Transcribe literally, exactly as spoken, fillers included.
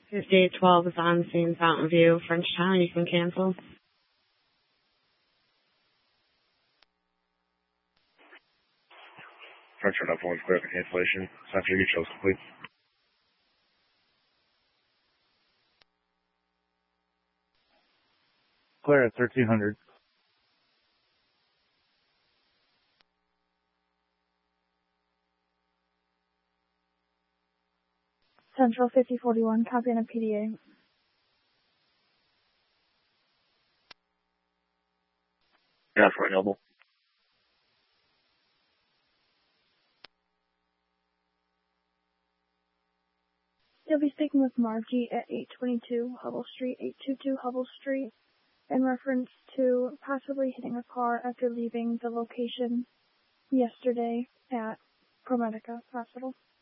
fifty-eight twelve is on scene, Fountain View, Frenchtown. You can cancel. Frenchtown up one clear for cancellation. After you chose complete. Clear at thirteen hundred. Central fifty forty-one, copy on a P D A. Yeah, for Noble. You'll be speaking with Margie at eight twenty-two Hubble Street, eight twenty-two Hubble Street, in reference to possibly hitting a car after leaving the location yesterday at ProMedica Hospital.